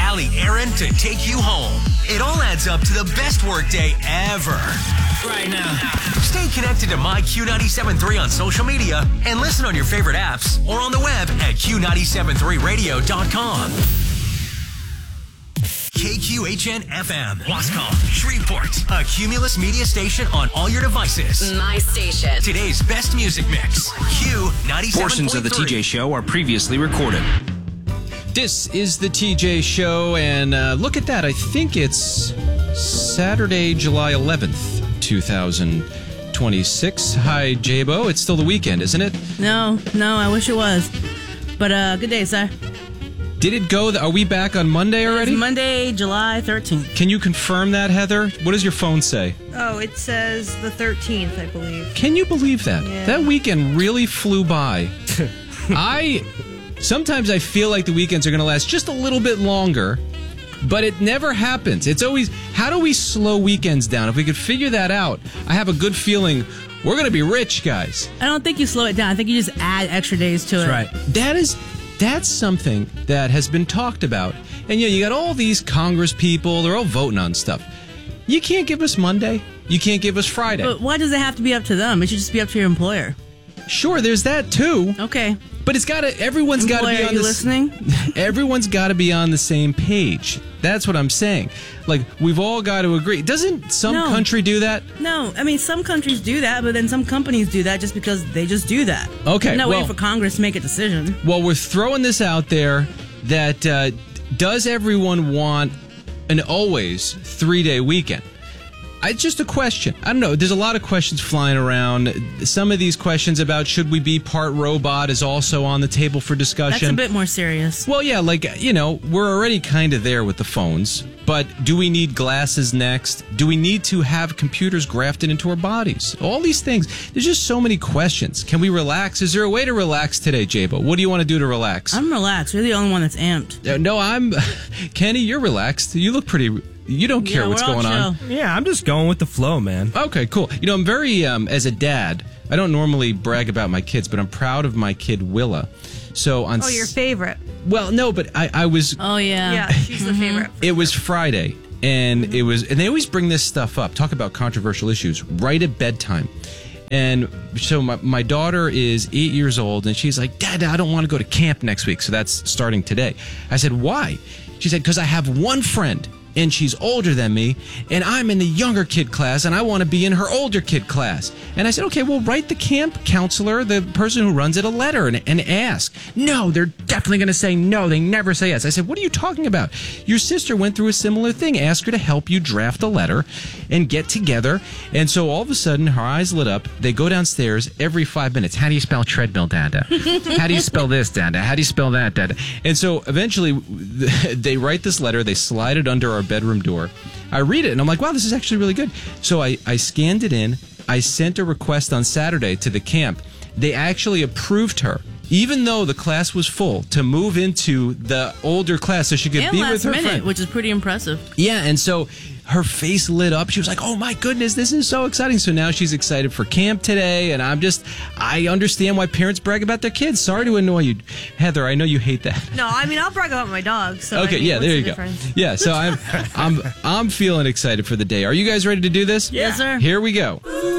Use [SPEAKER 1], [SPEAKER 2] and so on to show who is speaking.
[SPEAKER 1] Allie, Aaron to take you home. It all adds up to the best workday ever. Right now. Stay connected to MyQ973 on social media and listen on your favorite apps or on the web at Q973radio.com. KQHN FM, Wascom, Shreveport, a Cumulus media station on all your devices.
[SPEAKER 2] My station.
[SPEAKER 1] Today's best music mix, Q97.3.
[SPEAKER 3] Portions of the TJ Show are previously recorded. This is the TJ Show, and look at that. I think it's Saturday, July 11th, 2026. Hi, Jabo. It's still the weekend, isn't it?
[SPEAKER 4] No, I wish it was. But good day, sir.
[SPEAKER 3] Did it go? Are we back on Monday already?
[SPEAKER 4] It's Monday, July 13th.
[SPEAKER 3] Can you confirm that, Heather? What does your phone say?
[SPEAKER 5] Oh, it says the 13th, I believe.
[SPEAKER 3] Can you believe that?
[SPEAKER 5] Yeah.
[SPEAKER 3] That weekend really flew by. Sometimes I feel like the weekends are going to last just a little bit longer, but it never happens. It's always, how do we slow weekends down? If we could figure that out, I have a good feeling we're going to be rich, guys.
[SPEAKER 4] I don't think you slow it down. I think you just add extra days to it.
[SPEAKER 3] That's right. That's something that has been talked about. And you got all these Congress people, they're all voting on stuff. You can't give us Monday. You can't give us Friday.
[SPEAKER 4] But why does it have to be up to them? It should just be up to your employer.
[SPEAKER 3] Sure, there's that too.
[SPEAKER 4] Okay.
[SPEAKER 3] But everyone's got to be on
[SPEAKER 4] listening?
[SPEAKER 3] Everyone's got to be on the same page. That's what I'm saying. Like, we've all got to agree. Doesn't some country do that?
[SPEAKER 4] No. I mean, some countries do that, but then some companies do that just because they just do that.
[SPEAKER 3] Okay.
[SPEAKER 4] They're not waiting for Congress to make a decision.
[SPEAKER 3] Well, we're throwing this out there that does everyone want an always 3-day weekend? It's just a question. I don't know. There's a lot of questions flying around. Some of these questions about should we be part robot is also on the table for discussion.
[SPEAKER 4] That's a bit more serious.
[SPEAKER 3] Well, yeah, we're already kind of there with the phones. But do we need glasses next? Do we need to have computers grafted into our bodies? All these things. There's just so many questions. Can we relax? Is there a way to relax today, Jabo? What do you want to do to relax?
[SPEAKER 4] I'm relaxed. You're the only one that's amped.
[SPEAKER 3] No, Kenny, you're relaxed. You look pretty... You don't care what's going on.
[SPEAKER 6] Yeah, I'm just going with the flow, man.
[SPEAKER 3] Okay, cool. I'm very, as a dad, I don't normally brag about my kids, but I'm proud of my kid, Willa. So
[SPEAKER 5] your favorite.
[SPEAKER 3] Well, no, but I was...
[SPEAKER 4] Oh, yeah.
[SPEAKER 5] Yeah, she's the favorite.
[SPEAKER 3] It was Friday, and and they always bring this stuff up, talk about controversial issues, right at bedtime. And so my daughter is 8 years old, and she's like, Dad, I don't want to go to camp next week, so that's starting today. I said, why? She said, because I have one friend, and she's older than me, and I'm in the younger kid class, and I want to be in her older kid class. And I said, okay, well, write the camp counselor, the person who runs it, a letter and ask. No, they're definitely going to say no. They never say yes. I said, what are you talking about? Your sister went through a similar thing. Ask her to help you draft a letter and get together. And so all of a sudden, her eyes lit up. They go downstairs every 5 minutes. How do you spell treadmill, Dada? How do you spell this, Dada? How do you spell that, Dada? And so eventually, they write this letter. They slide it under our bedroom door. I read it and I'm like, wow, this is actually really good. So I scanned it in. I sent a request on Saturday to the camp. They actually approved her, even though the class was full, to move into the older class so she could be with her friend.
[SPEAKER 4] Which is pretty impressive.
[SPEAKER 3] Yeah, and so her face lit up. She was like, oh my goodness, this is so exciting. So now she's excited for camp today, and I understand why parents brag about their kids. Sorry to annoy you, Heather. I know you hate that.
[SPEAKER 5] No, I mean, I'll brag about my dog. So
[SPEAKER 3] okay, yeah, there you go. Yeah, so I'm feeling excited for the day. Are you guys ready to do this?
[SPEAKER 4] Yes, sir.
[SPEAKER 3] Here we go.